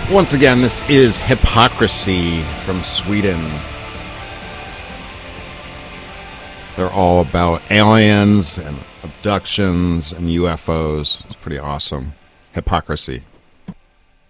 Once again, this is Hypocrisy from Sweden. They're all about aliens and abductions and UFOs. It's pretty awesome. Hypocrisy.